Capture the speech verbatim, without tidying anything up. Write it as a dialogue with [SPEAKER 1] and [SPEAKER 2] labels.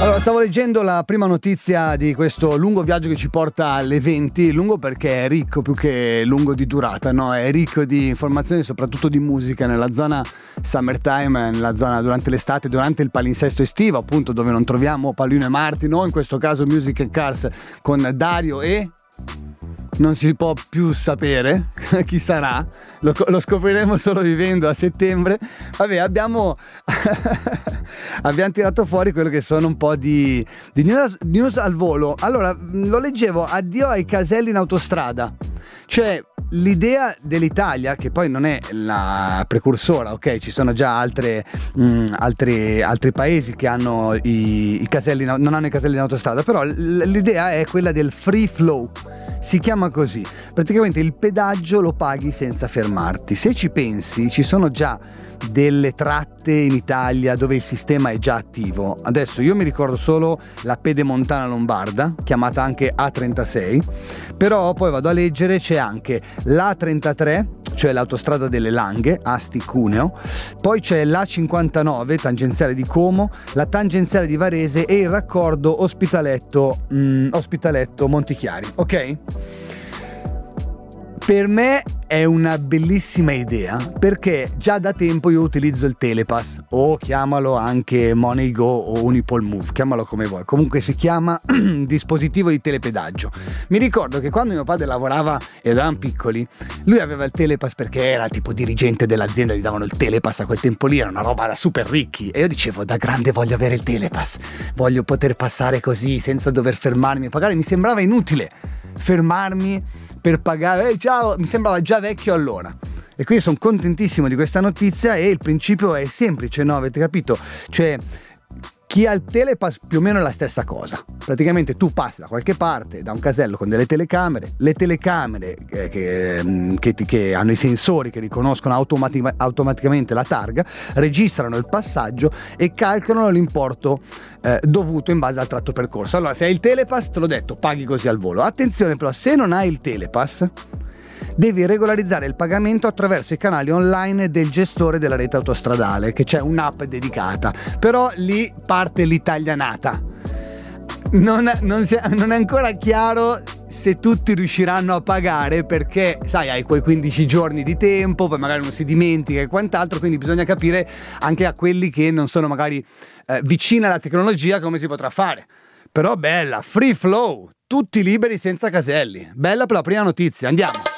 [SPEAKER 1] Allora, stavo leggendo la prima notizia di questo lungo viaggio che ci porta alle venti, lungo perché è ricco più che lungo di durata, no? È ricco di informazioni, soprattutto di musica, nella zona summertime, nella zona durante l'estate, durante il palinsesto estivo, appunto, dove non troviamo Paolino e Martin, o in questo caso Music and Cars con Dario e... non si può più sapere chi sarà, lo, lo scopriremo solo vivendo a settembre. Vabbè, abbiamo abbiamo tirato fuori quello che sono un po' di, di news, news al volo. Allora, lo leggevo: addio ai caselli in autostrada. Cioè, l'idea dell'Italia, che poi non è la precursora, ok? Ci sono già altre, mh, altri, altri paesi che hanno i, i caselli, non hanno i caselli in autostrada, però l'idea è quella del free flow. Si chiama così. Praticamente il pedaggio lo paghi senza fermarti. Se ci pensi, ci sono già delle tratte in Italia dove il sistema è già attivo. Adesso io mi ricordo solo la Pedemontana Lombarda, chiamata anche A trentasei, però poi vado a leggere, c'è anche l'A trentatré, cioè l'autostrada delle Langhe, Asti-Cuneo, poi c'è l'A cinquantanove, tangenziale di Como, la tangenziale di Varese e il raccordo Ospitaletto, mh, Ospitaletto Montichiari, ok? Per me è una bellissima idea, perché già da tempo io utilizzo il Telepass, o chiamalo anche MoneyGo o UnipolMove, chiamalo come vuoi, comunque si chiama dispositivo di telepedaggio. Mi ricordo che quando mio padre lavorava ed eravamo piccoli, lui aveva il Telepass perché era tipo dirigente dell'azienda, gli davano il Telepass a quel tempo lì, era una roba da super ricchi, e io dicevo: da grande voglio avere il Telepass, voglio poter passare così senza dover fermarmi a pagare. Mi sembrava inutile fermarmi per pagare, eh, ciao, mi sembrava già vecchio allora. E quindi sono contentissimo di questa notizia, e il principio è semplice, no? Avete capito? Cioè, chi ha il Telepass più o meno è la stessa cosa. Praticamente tu passi da qualche parte, da un casello con delle telecamere, le telecamere che, che, che, che hanno i sensori che riconoscono automatic- automaticamente la targa, registrano il passaggio e calcolano l'importo eh, dovuto in base al tratto percorso. Allora, se hai il Telepass, te l'ho detto, paghi così al volo. Attenzione però, se non hai il Telepass, devi regolarizzare il pagamento attraverso i canali online del gestore della rete autostradale, che c'è un'app dedicata, però lì parte l'italianata. Non, non, si, non è ancora chiaro se tutti riusciranno a pagare, perché sai, hai quei quindici giorni di tempo, poi magari uno si dimentica e quant'altro, quindi bisogna capire anche a quelli che non sono magari eh, vicini alla tecnologia come si potrà fare. Però bella, free flow, tutti liberi senza caselli. Bella per la prima notizia, andiamo.